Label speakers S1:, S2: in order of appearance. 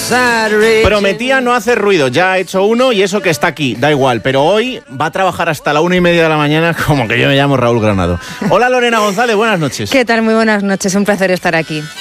S1: Prometía no hacer ruido, ya ha hecho uno y eso que está aquí, da igual, pero hoy va a trabajar hasta la 1:30 de la mañana como que yo me llamo Raúl Granado. Hola Lorena González, buenas noches.
S2: ¿Qué tal? Muy buenas noches, un placer estar aquí.